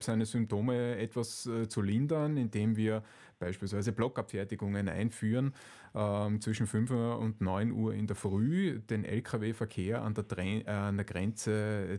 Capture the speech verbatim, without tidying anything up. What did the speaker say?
seine Symptome etwas äh, zu lindern, indem wir beispielsweise Blockabfertigungen einführen, ähm, zwischen fünf Uhr und neun Uhr in der Früh den L K W-Verkehr an der, Dre- äh, an der Grenze